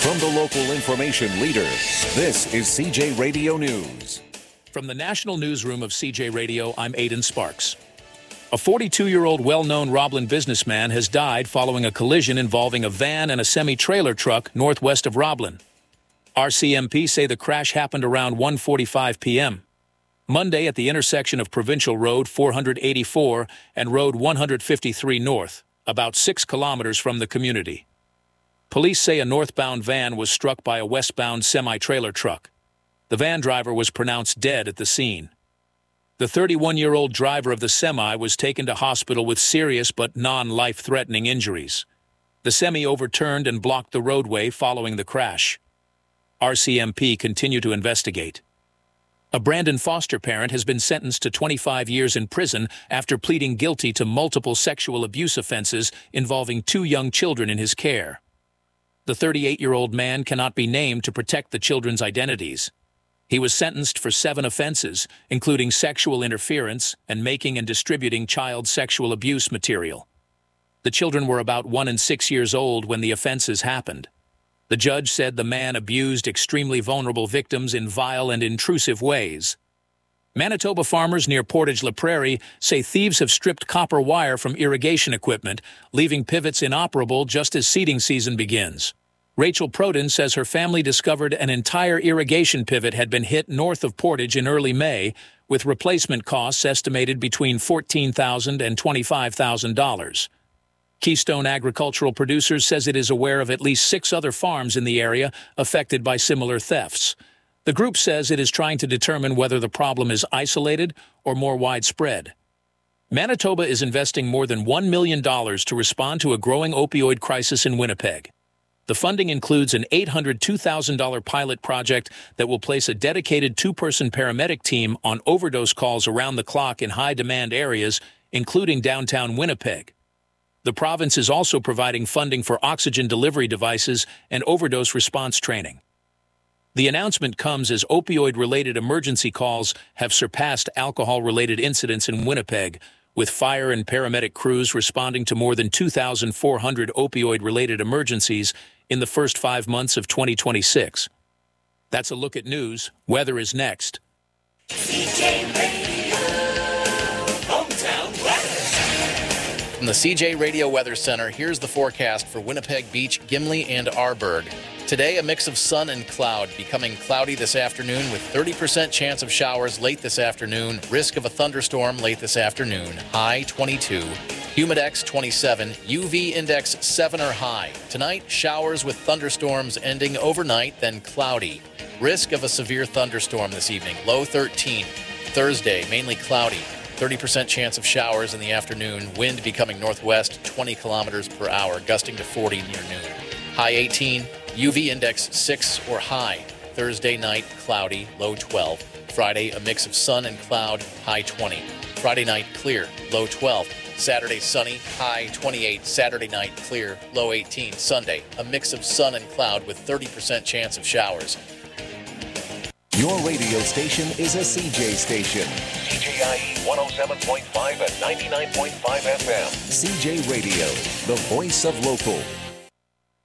From the local information leader, this is CJ Radio News. From the National Newsroom of CJ Radio, I'm Aidan Sparks. A 42-year-old well-known Roblin businessman has died following a collision involving a van and a semi-trailer truck northwest of Roblin. RCMP say the crash happened around 1:45 p.m. Monday at the intersection of Provincial Road 484 and Road 153 North, about 6 kilometers from the community. Police say a northbound van was struck by a westbound semi-trailer truck. The van driver was pronounced dead at the scene. The 31-year-old driver of the semi was taken to hospital with serious but non-life-threatening injuries. The semi overturned and blocked the roadway following the crash. RCMP continue to investigate. A Brandon foster parent has been sentenced to 25 years in prison after pleading guilty to multiple sexual abuse offenses involving 2 young children in his care. The 38-year-old man cannot be named to protect the children's identities. He was sentenced for 7 offenses, including sexual interference and making and distributing child sexual abuse material. The children were about 1 and 6 years old when the offenses happened. The judge said the man abused extremely vulnerable victims in vile and intrusive ways. Manitoba farmers near Portage La Prairie say thieves have stripped copper wire from irrigation equipment, leaving pivots inoperable just as seeding season begins. Rachel Proden says her family discovered an entire irrigation pivot had been hit north of Portage in early May, with replacement costs estimated between $14,000 and $25,000. Keystone Agricultural Producers says it is aware of at least 6 other farms in the area affected by similar thefts. The group says it is trying to determine whether the problem is isolated or more widespread. Manitoba is investing more than $1 million to respond to a growing opioid crisis in Winnipeg. The funding includes an $802,000 pilot project that will place a dedicated 2-person paramedic team on overdose calls around the clock in high-demand areas, including downtown Winnipeg. The province is also providing funding for oxygen delivery devices and overdose response training. The announcement comes as opioid-related emergency calls have surpassed alcohol-related incidents in Winnipeg, with fire and paramedic crews responding to more than 2,400 opioid-related emergencies in the first 5 months of 2026. That's a look at news. Weather is next. CJ Radio, hometown weather. From the CJ Radio Weather Center, here's the forecast for Winnipeg Beach, Gimli, and Arborg. Today, a mix of sun and cloud, becoming cloudy this afternoon with 30% chance of showers late this afternoon, risk of a thunderstorm late this afternoon, high 22. Humidex 27, UV index 7 or high. Tonight, showers with thunderstorms ending overnight, then cloudy. Risk of a severe thunderstorm this evening, low 13. Thursday, mainly cloudy. 30% chance of showers in the afternoon, wind becoming northwest 20 kilometers per hour, gusting to 40 near noon. High 18, UV index 6 or high. Thursday night, cloudy, low 12. Friday, a mix of sun and cloud, high 20. Friday night, clear, low 12. Saturday, sunny, high 28. Saturday night, clear, low 18. Sunday, a mix of sun and cloud with 30% chance of showers. Your radio station is a CJ station. CJIE 107.5 and 99.5 FM. CJ Radio, the voice of local.